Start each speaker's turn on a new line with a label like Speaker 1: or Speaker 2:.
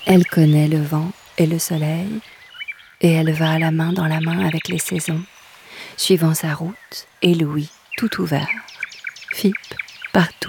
Speaker 1: Elle connaît le vent et le soleil, et elle va la main dans la main avec les saisons, suivant sa route et l'ouïe tout ouvert. Fipe partout.